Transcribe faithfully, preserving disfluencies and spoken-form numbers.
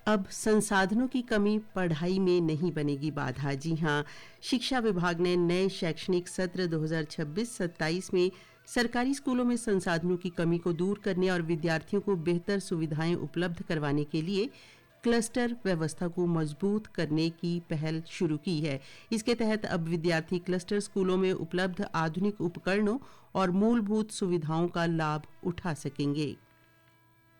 अब संसाधनों की कमी पढ़ाई में नहीं बनेगी बाधा। जी हां, शिक्षा विभाग ने नए शैक्षणिक सत्र दो हज़ार छब्बीस सत्ताईस में सरकारी स्कूलों में संसाधनों की कमी को दूर करने और विद्यार्थियों को बेहतर सुविधाएं उपलब्ध करवाने के लिए क्लस्टर व्यवस्था को मजबूत करने की पहल शुरू की है। इसके तहत अब विद्यार्थी क्लस्टर स्कूलों में उपलब्ध आधुनिक उपकरणों और मूलभूत सुविधाओं का लाभ उठा सकेंगे।